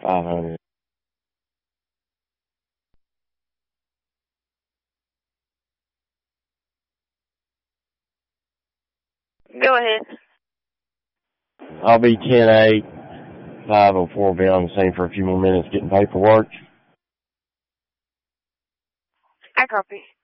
500. Go ahead. I'll be 10-8. 504 will be on the scene for a few more minutes getting paperwork. I copy.